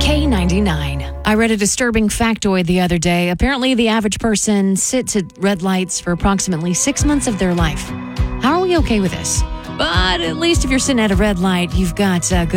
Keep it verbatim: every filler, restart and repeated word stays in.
K ninety-nine. I read a disturbing factoid the other day. Apparently, the average person sits at red lights for approximately six months of their life. How are we okay with this? But at least if you're sitting at a red light, you've got uh, good